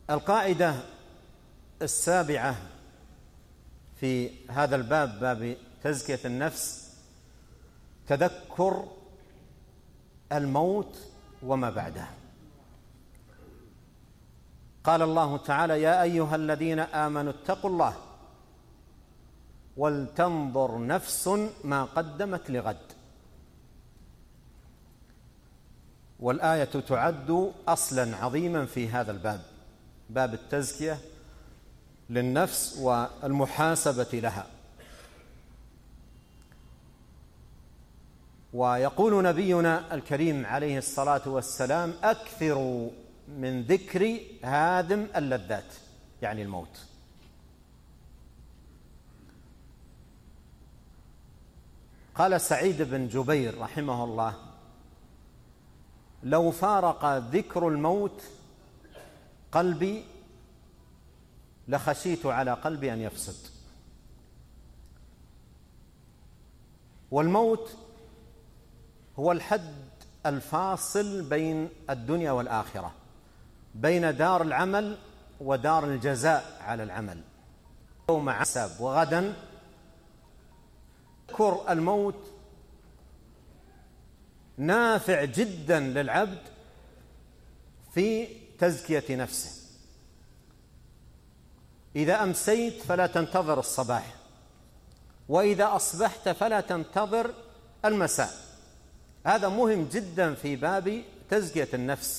القاعدة السابعة في هذا الباب، باب تزكية النفس، تذكر الموت وما بعده. قال الله تعالى: يا أيها الذين آمنوا اتقوا الله ولتنظر نفس ما قدمت لغد. والآية تعد أصلا عظيما في هذا الباب، باب التزكية للنفس والمحاسبة لها. ويقول نبينا الكريم عليه الصلاة والسلام: أكثروا من ذكر هادم اللذات، يعني الموت. قال سعيد بن جبير رحمه الله: لو فارق ذكر الموت قلبي لخشيت على قلبي أن يفسد. والموت هو الحد الفاصل بين الدنيا والآخرة، بين دار العمل ودار الجزاء على العمل. يوم حساب وغدا. ذكر الموت نافع جدا للعبد في تزكية نفسه. إذا أمسيت فلا تنتظر الصباح، وإذا أصبحت فلا تنتظر المساء. هذا مهم جدا في باب تزكية النفس.